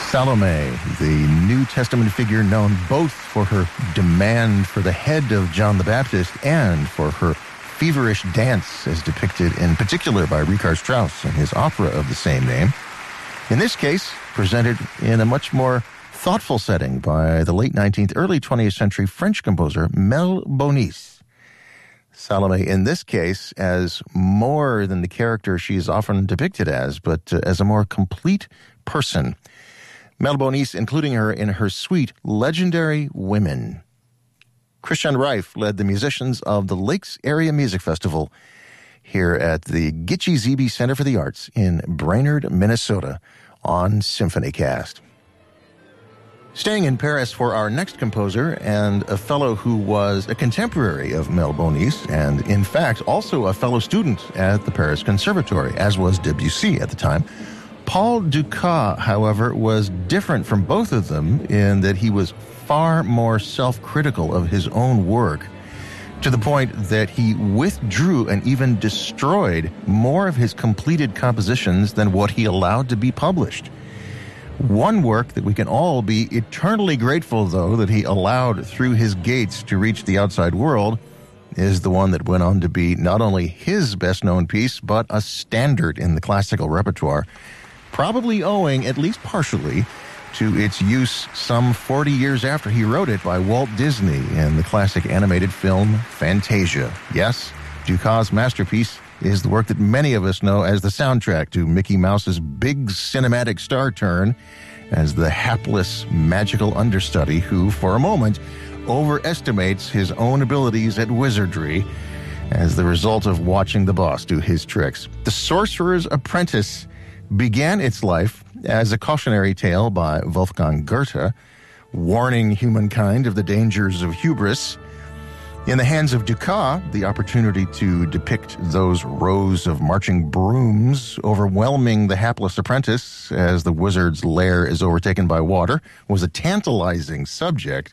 Salome, the New Testament figure known both for her demand for the head of John the Baptist and for her feverish dance as depicted in particular by Richard Strauss in his opera of the same name. In this case, presented in a much more thoughtful setting by the late 19th, early 20th century French composer Mel Bonis. Salome, in this case, as more than the character she is often depicted as, but as a more complete person. Mel Bonis including her in her suite, Legendary Women. Christian Reif led the musicians of the Lakes Area Music Festival here at the Gitche Zebe Center for the Arts in Brainerd, Minnesota on SymphonyCast. Staying in Paris for our next composer and a fellow who was a contemporary of Mel Bonis and, in fact, also a fellow student at the Paris Conservatory, as was Debussy at the time. Paul Dukas, however, was different from both of them in that he was far more self-critical of his own work, to the point that he withdrew and even destroyed more of his completed compositions than what he allowed to be published. One work that we can all be eternally grateful, though, that he allowed through his gates to reach the outside world is the one that went on to be not only his best-known piece, but a standard in the classical repertoire, probably owing, at least partially, to its use some 40 years after he wrote it by Walt Disney in the classic animated film Fantasia. Yes, Dukas' masterpiece is the work that many of us know as the soundtrack to Mickey Mouse's big cinematic star turn as the hapless, magical understudy who, for a moment, overestimates his own abilities at wizardry as the result of watching the boss do his tricks. The Sorcerer's Apprentice began its life as a cautionary tale by Wolfgang Goethe, warning humankind of the dangers of hubris. In the hands of Dukas, the opportunity to depict those rows of marching brooms overwhelming the hapless apprentice as the wizard's lair is overtaken by water was a tantalizing subject.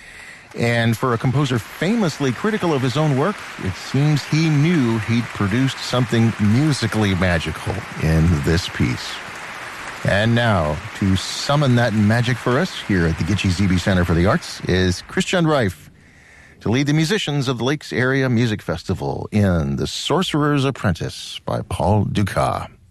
And for a composer famously critical of his own work, it seems he knew he'd produced something musically magical in this piece. And now, to summon that magic for us here at the Gitche Zebe Center for the Arts is Christian Reif to lead the musicians of the Lakes Area Music Festival in The Sorcerer's Apprentice by Paul Dukas.